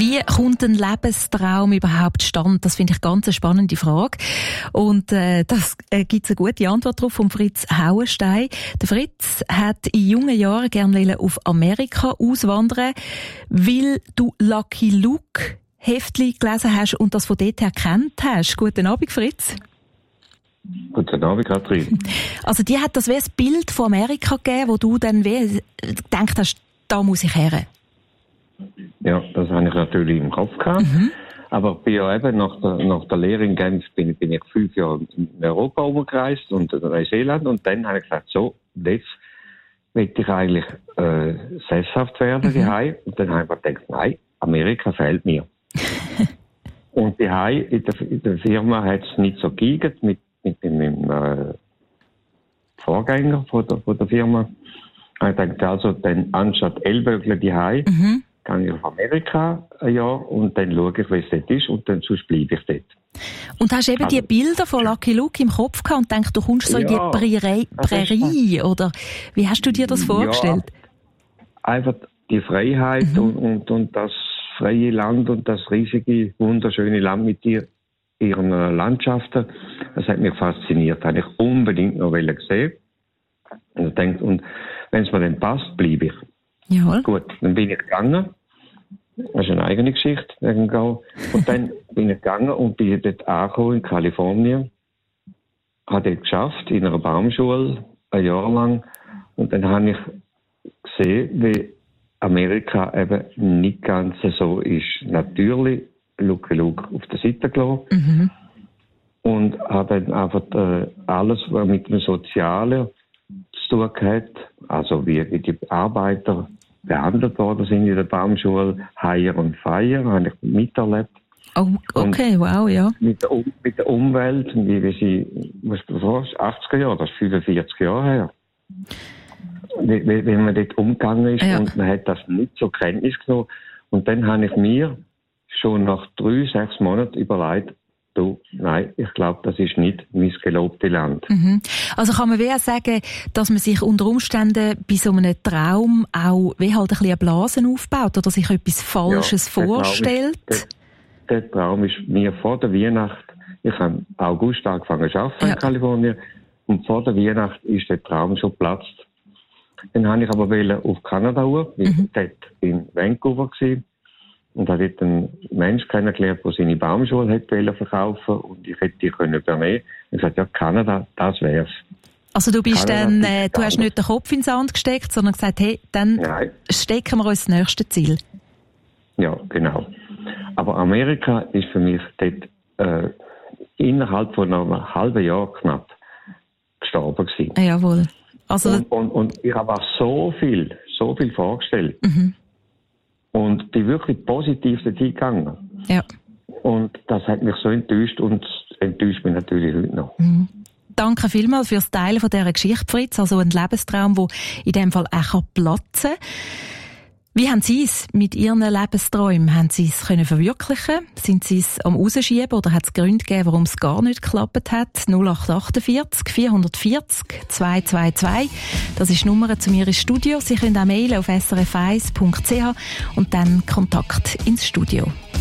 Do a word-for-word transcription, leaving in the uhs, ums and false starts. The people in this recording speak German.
Wie kommt ein Lebenstraum überhaupt stand? Das finde ich ganz eine spannende Frage. Und äh, das äh, gibt es eine gute Antwort darauf von Fritz Hauenstein. Der Fritz hat in jungen Jahren gerne auf Amerika auswandern, weil du Lucky Luke Heftli gelesen hast und das von dort her kennt hast. Guten Abend, Fritz. Guten Abend, Katrin. Also die hat das wie ein Bild von Amerika gegeben, wo du dann wie gedacht hast, da muss ich her. Ja, das habe ich natürlich im Kopf gehabt. Mhm. Aber bin ja eben nach der, nach der Lehre in Genf bin, bin ich fünf Jahre in Europa umgereist und in Neuseeland. Und dann habe ich gesagt, so, jetzt will ich eigentlich äh, sesshaft werden, mhm. daheim. Und dann habe ich mir gedacht, nein, Amerika fehlt mir. Und daheim in der, in der Firma hat es nicht so gegeben mit, mit meinem äh, Vorgänger von der, von der Firma. Ich dachte also, dann anstatt Ellbögler daheim, mhm. gehe ich auf Amerika ein Jahr und dann schaue ich, wie es dort ist und dann sonst bleibe ich dort. Und hast eben also, die Bilder von Lucky Luke im Kopf gehabt und denkst, du kommst so ja, in die Prärie, Prärie oder wie hast du dir das vorgestellt? Ja, einfach die Freiheit mhm. und, und, und das freie Land und das riesige, wunderschöne Land mit dir, ihren Landschaften, das hat mich fasziniert, das habe ich unbedingt noch gesehen. Und ich denke, und wenn es mir dann passt, bleibe ich. Jawohl. Gut, dann bin ich gegangen. Das ist eine eigene Geschichte. Und dann bin ich gegangen und bin dort angekommen in Kalifornien. Habe dort geschafft, in einer Baumschule, ein Jahr lang. Und dann habe ich gesehen, wie Amerika eben nicht ganz so ist. Natürlich, Lucky Luke auf der Seite gelassen. Mhm. Und habe dann einfach äh, alles, was mit dem Sozialen zu tun hat, also wie, wie die Arbeiter behandelt worden sind in der Baumschule, Hire und Fire, habe ich miterlebt. Oh, okay, und wow, ja. Mit der, mit der Umwelt, wie, wie sie, musst du dir vorstellen, achtziger Jahre, das ist fünfundvierzig Jahre her. Wie, wie, wie man dort umgegangen ist, ja. Und man hat das nicht zur Kenntnis genommen. Und dann habe ich mir schon nach drei, sechs Monaten überlegt, du, nein, ich glaube, das ist nicht mein gelobtes Land. Mhm. Also kann man wie auch sagen, dass man sich unter Umständen bei so einem Traum auch wie halt ein bisschen eine Blase aufbaut oder sich etwas Falsches ja, vorstellt? Ist, der, der Traum ist mir vor der Weihnacht, ich habe im August angefangen zu arbeiten ja. in Kalifornien und vor der Weihnacht ist der Traum schon geplatzt. Dann habe ich aber auf Kanada uhr, weil mhm. ich dort in Vancouver war. Und da hat einen Mensch kennengelernt, der seine Baumschule hätte verkaufen und ich hätte die können übernehmen. Und ich sagte, ja, Kanada, das wär's. Also du bist Kanada, dann, äh, du hast nicht den Kopf in den Sand gesteckt, sondern gesagt, hey, dann Nein. stecken wir uns das nächste Ziel. Ja, genau. Aber Amerika ist für mich dort äh, innerhalb von einem halben Jahr knapp gestorben gewesen. Jawohl. Also und, und, und ich habe auch so viel, so viel vorgestellt. Mhm. Und bin wirklich positiv dorthin gegangen. Ja. Und das hat mich so enttäuscht und enttäuscht mich natürlich heute noch. Mhm. Danke vielmals fürs Teilen von dieser Geschichte, Fritz. Also ein Lebenstraum, der in dem Fall auch platzen kann. Wie haben Sie es mit Ihren Lebensträumen? Haben Sie es können verwirklichen? Sind Sie es am Rausschieben oder hat es Gründe gegeben, warum es gar nicht geklappt hat? null acht achtundvierzig vierhundertvierzig zweihundertzweiundzwanzig. Das ist die Nummer zu mir ins Studio. Sie können auch mailen auf s r f eins punkt c h und dann Kontakt ins Studio.